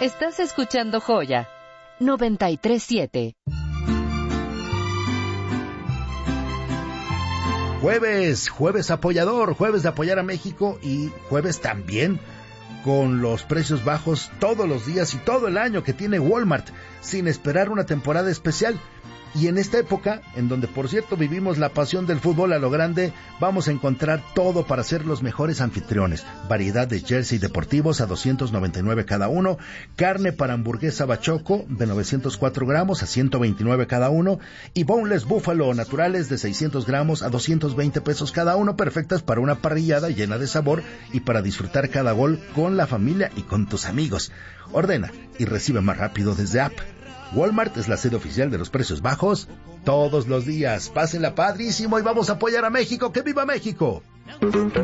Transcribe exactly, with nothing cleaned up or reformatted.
Estás escuchando Joya noventa y tres siete. Jueves, jueves apoyador, jueves de apoyar a México y jueves también con los precios bajos todos los días y todo el año que tiene Walmart, sin esperar una temporada especial. Y en esta época, en donde por cierto vivimos la pasión del fútbol a lo grande, vamos a encontrar todo para ser los mejores anfitriones. Variedad de jersey deportivos a doscientos noventa y nueve cada uno, carne para hamburguesa bachoco de novecientos cuatro gramos a ciento veintinueve cada uno, y boneless búfalo naturales de seiscientos gramos a doscientos veinte pesos cada uno, perfectas para una parrillada llena de sabor y para disfrutar cada gol con la familia y con tus amigos. Ordena y recibe más rápido desde app. Walmart es la sede oficial de los precios bajos todos los días. Pásenla padrísimo y vamos a apoyar a México. ¡Que viva México!